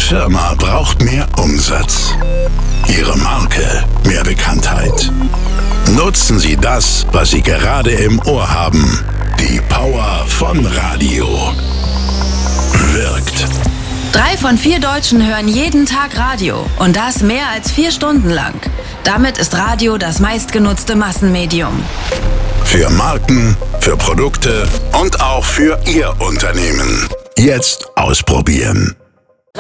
Firma braucht mehr Umsatz. Ihre Marke mehr Bekanntheit. Nutzen Sie das, was Sie gerade im Ohr haben. Die Power von Radio. Wirkt. 3 von 4 Deutschen hören jeden Tag Radio und das mehr als 4 Stunden lang. Damit ist Radio das meistgenutzte Massenmedium. Für Marken, für Produkte und auch für Ihr Unternehmen. Jetzt ausprobieren.